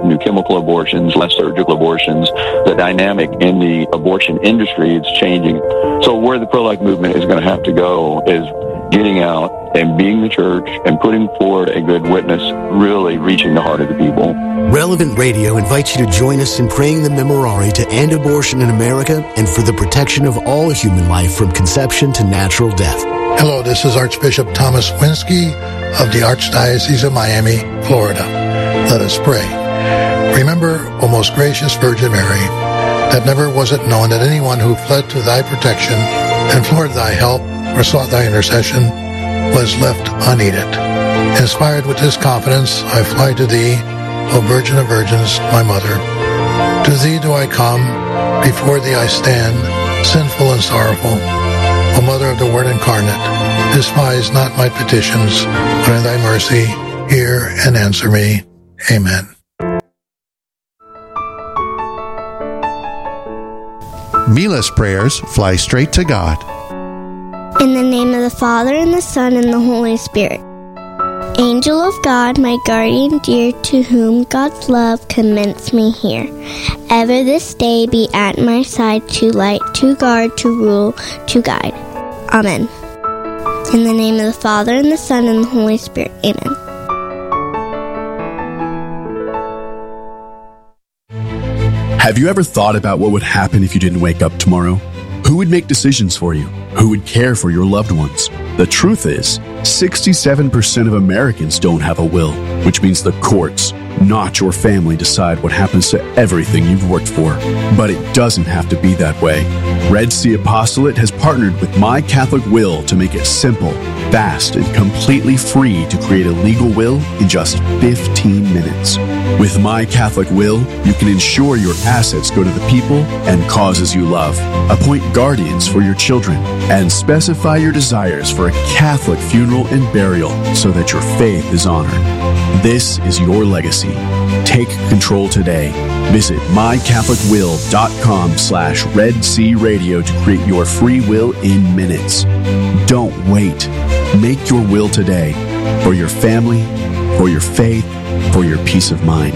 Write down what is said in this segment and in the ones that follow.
new chemical abortions, less surgical abortions. The dynamic in the abortion industry is changing. So where the pro-life movement is going to have to go is getting out and being the church and putting forward a good witness, really reaching the heart of the people. Relevant Radio invites you to join us in praying the Memorare to end abortion in America and for the protection of all human life from conception to natural death. Hello, this is Archbishop Thomas Winsky of the Archdiocese of Miami, Florida. Let us pray. Remember, O most gracious Virgin Mary, that never was it known that anyone who fled to thy protection, implored thy help, or sought thy intercession, was left unaided. Inspired with this confidence, I fly to thee, O Virgin of Virgins, my mother. To thee do I come, before thee I stand, sinful and sorrowful. O Mother of the Word incarnate, despise not my petitions, but in thy mercy hear and answer me. Amen. Mila's prayers fly straight to God. In the name of the Father, and the Son, and the Holy Spirit. Angel of God, my guardian dear, to whom God's love commends me here. Ever this day be at my side, to light, to guard, to rule, to guide. Amen. In the name of the Father, and the Son, and the Holy Spirit. Amen. Have you ever thought about what would happen if you didn't wake up tomorrow? Who would make decisions for you? Who would care for your loved ones? The truth is, 67% of Americans don't have a will, which means the courts, not your family, decide what happens to everything you've worked for. But it doesn't have to be that way. Red Sea Apostolate has partnered with My Catholic Will to make it simple, fast, and completely free to create a legal will in just 15 minutes. With My Catholic Will, you can ensure your assets go to the people and causes you love, appoint guardians for your children, and specify your desires for a Catholic funeral and burial so that your faith is honored. This is your legacy. Take control today. Visit mycatholicwill.com/Red Sea Radio to create your free will in minutes. Don't wait. Make your will today for your family, for your faith, for your peace of mind.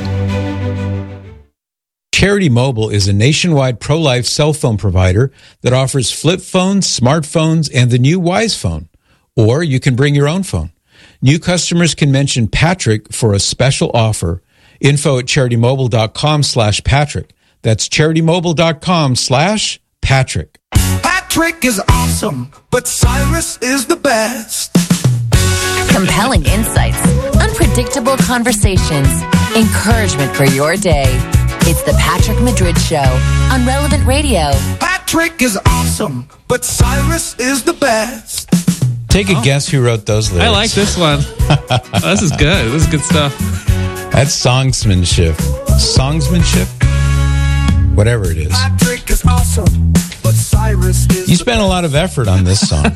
Charity Mobile is a nationwide pro-life cell phone provider that offers flip phones, smartphones, and the new Wise phone. Or you can bring your own phone. New customers can mention Patrick for a special offer. Info at CharityMobile.com/Patrick. That's CharityMobile.com/Patrick. Patrick is awesome, but Cyrus is the best. Compelling insights, unpredictable conversations, encouragement for your day. It's the Patrick Madrid Show on Relevant Radio. Patrick is awesome, but Cyrus is the best. Take a guess who wrote those lyrics. I like this one. This is good. This is good stuff. That's songsmanship. Songsmanship? Whatever it is. Patrick is awesome, but Cyrus is You spent a lot of effort on this song.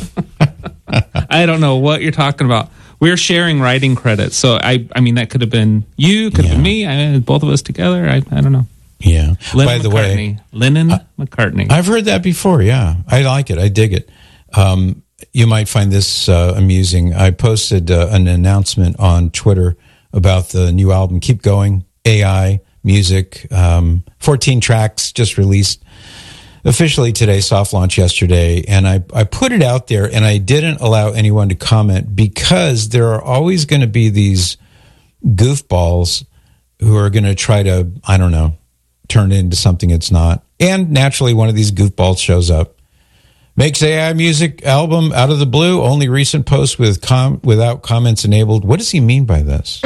I don't know what you're talking about. We're sharing writing credits. So, I mean, that could have been you, could have been me, both of us together. I don't know. Yeah. Lennon By the McCartney. way, Lennon McCartney. I've heard that before, yeah. I like it. I dig it. You might find this amusing. I posted an announcement on Twitter about the new album, Keep Going, AI, music, 14 tracks just released officially today, soft launch yesterday. And I put it out there and I didn't allow anyone to comment because there are always going to be these goofballs who are going to try to, I don't know, turn it into something it's not. And naturally, one of these goofballs shows up. Makes AI music album out of the blue. Only recent post without comments enabled. What does he mean by this?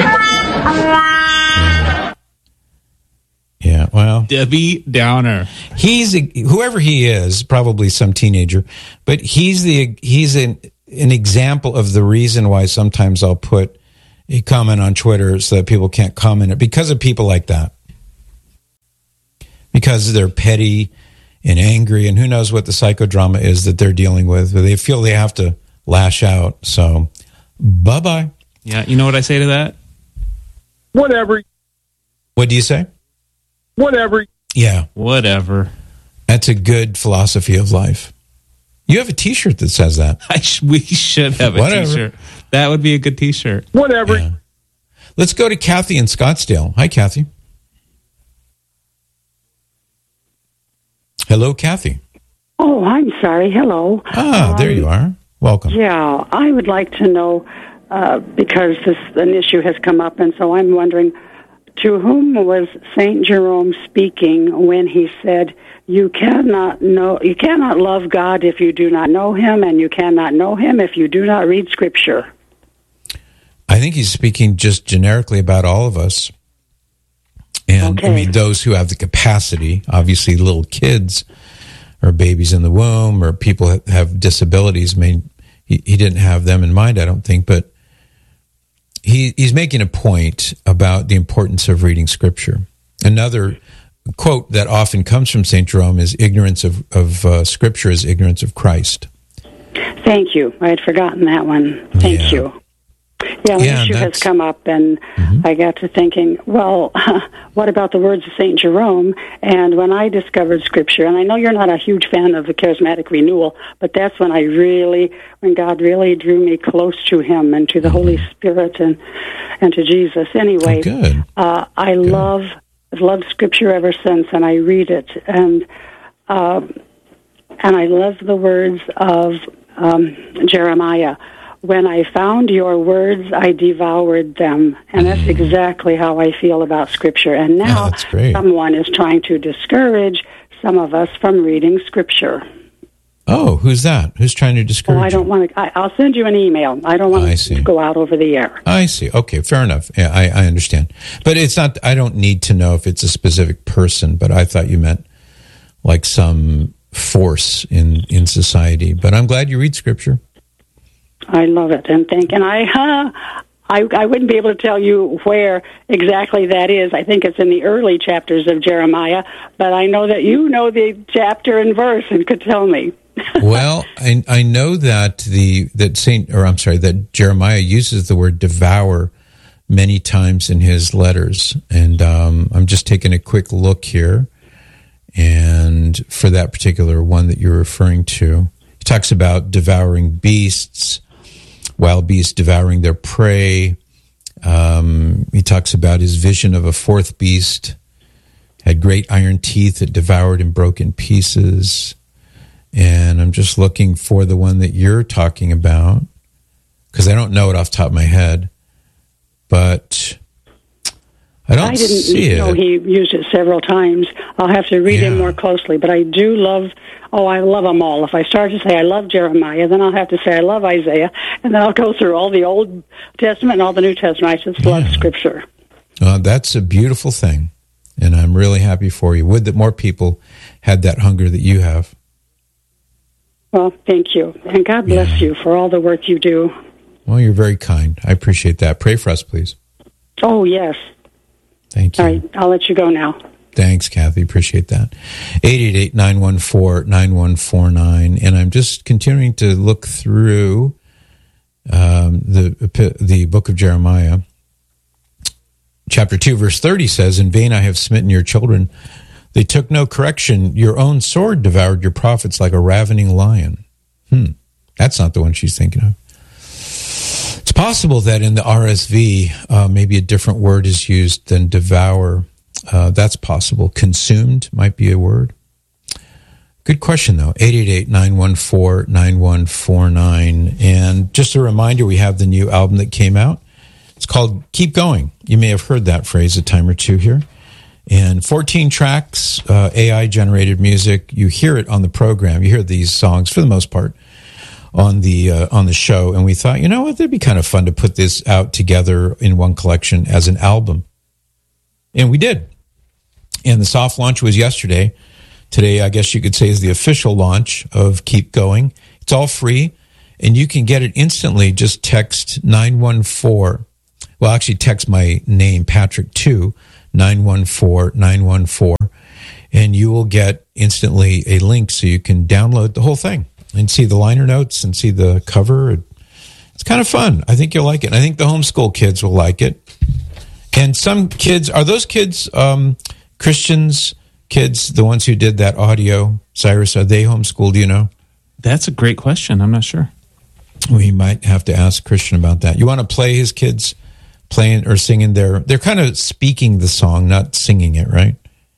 Yeah, well, Debbie Downer. He's whoever he is, probably some teenager, but he's an example of the reason why sometimes I'll put a comment on Twitter so that people can't comment it because of people like that. Because they're petty and angry, and who knows what the psychodrama is that they're dealing with. They feel they have to lash out. So, bye-bye. Yeah, you know what I say to that? Whatever. What do you say? Whatever. Yeah. Whatever. That's a good philosophy of life. You have a T-shirt that says that. We should have a Whatever. T-shirt. That would be a good T-shirt. Whatever. Yeah. Let's go to Kathy in Scottsdale. Hi, Kathy. Hello, Kathy. Oh, I'm sorry. Hello. There you are. Welcome. Yeah, I would like to know, because an issue has come up, and so I'm wondering, to whom was St. Jerome speaking when he said, you cannot love God if you do not know him, and you cannot know him if you do not read Scripture? I think he's speaking just generically about all of us. And I mean, those who have the capacity, obviously little kids or babies in the womb or people that have disabilities. I mean, he didn't have them in mind, I don't think, but he's making a point about the importance of reading Scripture. Another quote that often comes from St. Jerome is ignorance of Scripture is ignorance of Christ. Thank you. I had forgotten that one. Thank you. Yeah, an issue has come up, and I got to thinking, well, what about the words of St. Jerome? And when I discovered Scripture, and I know you're not a huge fan of the charismatic renewal, but that's when when God really drew me close to him and to the Holy Spirit and to Jesus. Anyway, I loved Scripture ever since, and I read it, and I love the words of Jeremiah. When I found your words, I devoured them. And that's exactly how I feel about Scripture. And now someone is trying to discourage some of us from reading Scripture. Oh, who's that? Who's trying to discourage you? I don't want to. I'll send you an email. I don't want to go out over the air. I see. Okay, fair enough. Yeah, I understand. But it's not, I don't need to know if it's a specific person, but I thought you meant like some force in society. But I'm glad you read Scripture. I love it, and I wouldn't be able to tell you where exactly that is. I think it's in the early chapters of Jeremiah, but I know that you know the chapter and verse and could tell me. Well, I know that that Jeremiah uses the word devour many times in his letters, and I'm just taking a quick look here, and for that particular one that you're referring to, he talks about devouring beasts. Wild beasts devouring their prey. He talks about his vision of a fourth beast, had great iron teeth that devoured and broke in pieces. And I'm just looking for the one that you're talking about, because I don't know it off the top of my head. But I didn't know he used it several times. I'll have to read him more closely. But I do love... I love them all. If I start to say I love Jeremiah, then I'll have to say I love Isaiah, and then I'll go through all the Old Testament and all the New Testament. I just love Scripture. That's a beautiful thing, and I'm really happy for you. Would that more people had that hunger that you have. Well, thank you, and God bless you for all the work you do. Well, you're very kind. I appreciate that. Pray for us, please. Oh, yes. Thank you. All right, I'll let you go now. Thanks, Kathy. Appreciate that. 888-914-9149. And I'm just continuing to look through the book of Jeremiah. Chapter 2, verse 30 says, in vain I have smitten your children. They took no correction. Your own sword devoured your prophets like a ravening lion. That's not the one she's thinking of. It's possible that in the RSV, maybe a different word is used than devour. That's possible. Consumed might be a word. Good question, though. 888-914-9149. And just a reminder, we have the new album that came out. It's called Keep Going. You may have heard that phrase a time or two here. And 14 tracks, AI-generated music. You hear it on the program. You hear these songs, for the most part, on the show. And we thought, you know what, it'd be kind of fun to put this out together in one collection as an album. And we did. And the soft launch was yesterday. Today, I guess you could say, is the official launch of Keep Going. It's all free, and you can get it instantly. Just text 914. Well, actually, text my name, Patrick, to 914-914, and you will get instantly a link so you can download the whole thing and see the liner notes and see the cover. It's kind of fun. I think you'll like it. And I think the homeschool kids will like it. And some kids, are those kids Christians kids, the ones who did that audio? Cyrus, are they homeschooled, do you know? That's a great question. I'm not sure. We might have to ask Christian about that. You want to play his kids playing or singing they're kind of speaking the song, not singing it, right?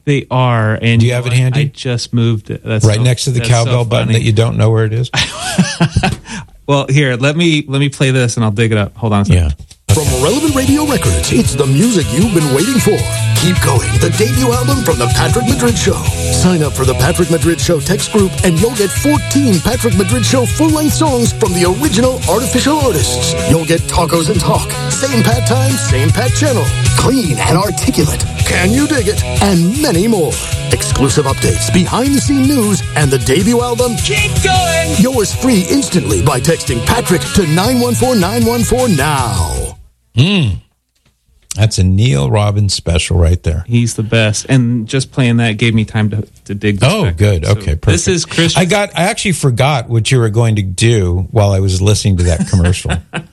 They are. And do you have it handy? I just moved it. That's right next to the cowbell button that you don't know where it is. Well, here, let me play this and I'll dig it up. Hold on a second. Yeah. From Relevant Radio Records, it's the music you've been waiting for. Keep Going, the debut album from The Patrick Madrid Show. Sign up for The Patrick Madrid Show text group and you'll get 14 Patrick Madrid Show full-length songs from the original artificial artists. You'll get Tacos and Talk, Same Pat Time, Same Pat Channel, Clean and Articulate, Can You Dig It, and many more. Exclusive updates, behind-the-scene news, and the debut album, Keep Going! Yours free instantly by texting Patrick to 914914 now. That's a Neil Robbins special right there. He's the best. And just playing that gave me time to dig this back good. up. Okay, perfect. This is Christian. I actually forgot what you were going to do while I was listening to that commercial.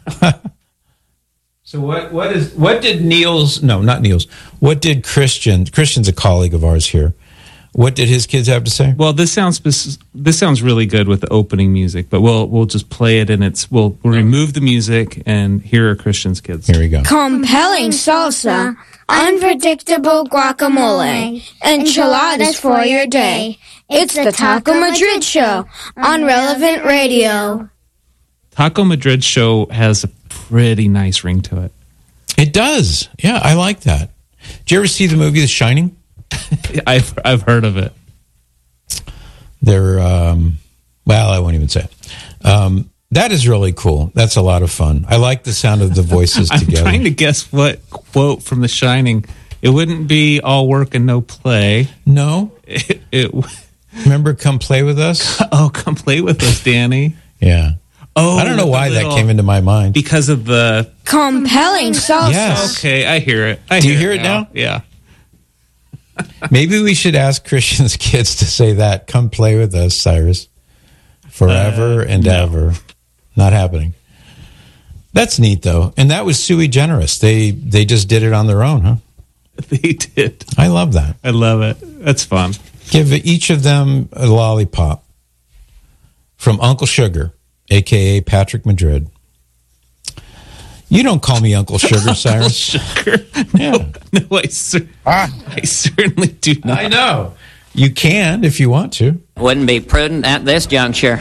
So what did Neil's, no, not Neil's, what did Christian's a colleague of ours here. What did his kids have to say? Well, this sounds really good with the opening music, but we'll just play it and we'll remove the music and here are Christian's kids. Here we go. Compelling salsa, unpredictable guacamole, enchiladas for your day. It's the Taco Madrid Show on Relevant Radio. Taco Madrid Show has a pretty nice ring to it. It does. Yeah, I like that. Did you ever see the movie The Shining? I've heard of it. They're well, I won't even say it. That is really cool. That's a lot of fun. I like the sound of the voices together. I'm trying to guess what quote from The Shining. It wouldn't be all work and no play. No. Remember Come Play With Us? Oh, come play with us, Danny. Yeah. Oh, I don't know why that came into my mind. Because of the compelling salsa. Yes. Okay, I hear it. Do you hear it now? Yeah. Maybe we should ask Christian's kids to say that. Come play with us, Cyrus. Forever and ever. Not happening. That's neat, though. And that was sui generis. They just did it on their own, huh? They did. I love that. I love it. That's fun. Give each of them a lollipop from Uncle Sugar, a.k.a. Patrick Madrid. You don't call me Uncle Sugar, Cyrus. Uncle Sugar? Yeah. No, I certainly do not. I know. You can if you want to. Wouldn't be prudent at this juncture.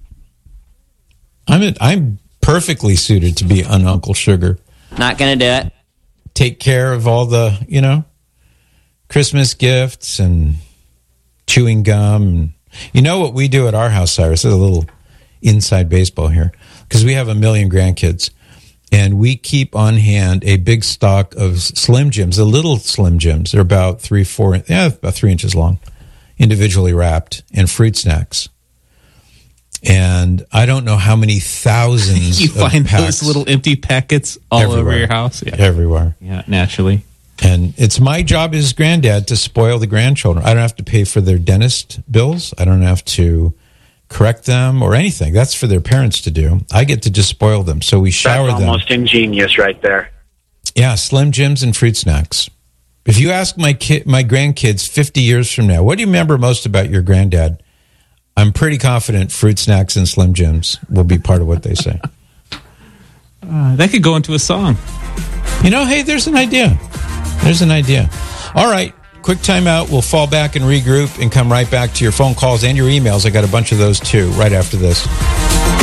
I'm perfectly suited to be an Uncle Sugar. Not going to do it. Take care of all the, Christmas gifts and chewing gum. You know what we do at our house, Cyrus? There's a little inside baseball here. Because we have 1 million grandkids. And we keep on hand a big stock of Slim Jims, the little Slim Jims. They're about 3 inches long, individually wrapped, and fruit snacks. And I don't know how many thousands you find packs. those little empty packets all Everywhere. over your house. Yeah. Everywhere. Yeah, naturally. And it's my job as granddad to spoil the grandchildren. I don't have to pay for their dentist bills. I don't have to correct them or anything. That's for their parents to do. I get to just spoil them. So we shower them. That's almost ingenious right there. Yeah, Slim Jims and fruit snacks. If you ask my grandkids 50 years from now, what do you remember most about your granddad? I'm pretty confident fruit snacks and Slim Jims will be part of what they say. That could go into a song. Hey, there's an idea. There's an idea. All right. Quick timeout. We'll fall back and regroup and come right back to your phone calls and your emails. I got a bunch of those too right after this.